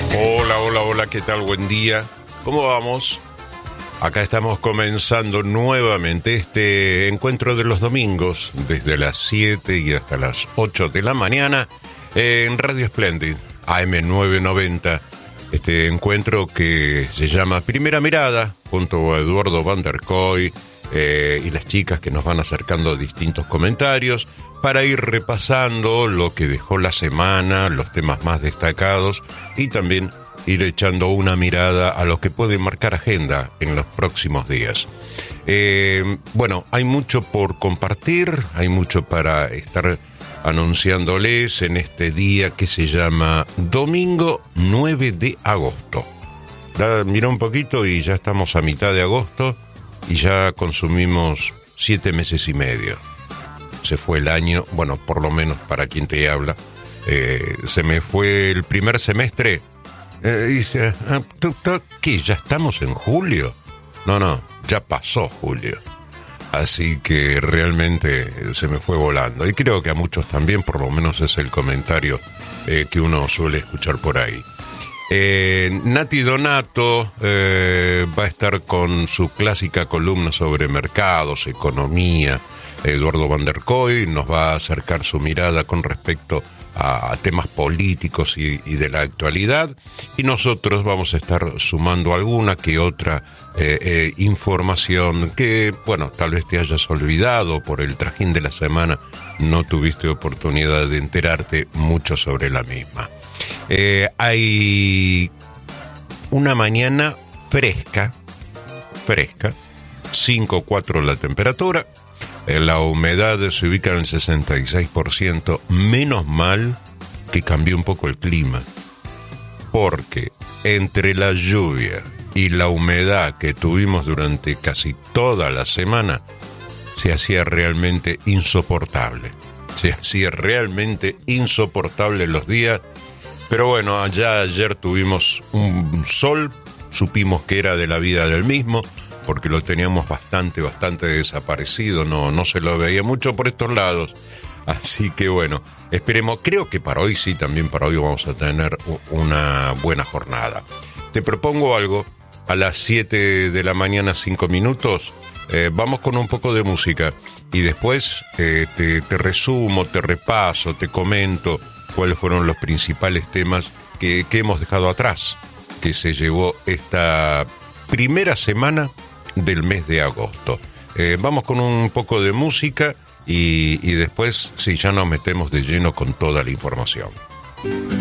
Hola, hola, hola, ¿qué tal? Buen día. ¿Cómo vamos? Acá estamos comenzando nuevamente este encuentro de los domingos, desde las 7 y hasta las 8 de la mañana, en Radio Splendid, AM990. Este encuentro que se llama Primera Mirada, junto a Eduardo Van der Kooi y las chicas que nos van acercando distintos comentarios para ir repasando lo que dejó la semana, los temas más destacados y también ir echando una mirada a lo que puede marcar agenda en los próximos días. Bueno, hay mucho por compartir, hay mucho para estar anunciándoles en este día que se llama Domingo 9 de agosto. Mira un poquito y ya estamos a mitad de agosto y ya consumimos 7 meses y medio. Se fue el año, bueno, por lo menos para quien te habla. Se me fue el primer semestre. Dice, ¿qué? ¿Ya estamos en julio? No, ya pasó julio. Así que realmente se me fue volando. Y creo que a muchos también, por lo menos es el comentario que uno suele escuchar por ahí. Nati Donato va a estar con su clásica columna sobre mercados, economía. Eduardo Van der Kooi nos va a acercar su mirada con respecto a temas políticos y de la actualidad, y nosotros vamos a estar sumando alguna que otra información que, bueno, tal vez te hayas olvidado por el trajín de la semana, no tuviste oportunidad de enterarte mucho sobre la misma. Hay una mañana fresca, 5,4 la temperatura. La humedad se ubica en el 66%. Menos mal que cambió un poco el clima, porque entre la lluvia y la humedad que tuvimos durante casi toda la semana, se hacía realmente insoportable. Los días. Pero bueno, allá ayer tuvimos un sol, supimos que era de la vida del mismo, porque lo teníamos bastante desaparecido, no se lo veía mucho por estos lados. Así que bueno, esperemos, creo que para hoy sí, también para hoy vamos a tener una buena jornada. Te propongo algo, a las 7 de la mañana, 5 minutos, vamos con un poco de música y después te resumo, te repaso, te comento cuáles fueron los principales temas que hemos dejado atrás, que se llevó esta primera semana del mes de agosto. Vamos con un poco de música y después, sí, ya nos metemos de lleno con toda la información.